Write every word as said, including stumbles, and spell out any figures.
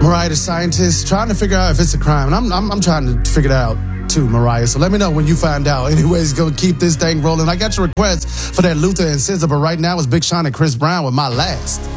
Mariah the Scientist, trying to figure out if it's a crime. And I'm, I'm, I'm trying to figure it out too, Mariah. So let me know when you find out. Anyways, go keep this thing rolling. I got your requests for that Luther and S Z A, but right now it's Big Sean and Chris Brown with My Last.